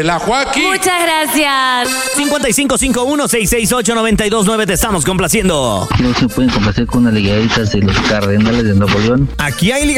la Joaquín. Muchas gracias. 5551-668-929, te estamos complaciendo. No se pueden complacer con unas ligaditas de los Cardenales de Nuevo León. Aquí hay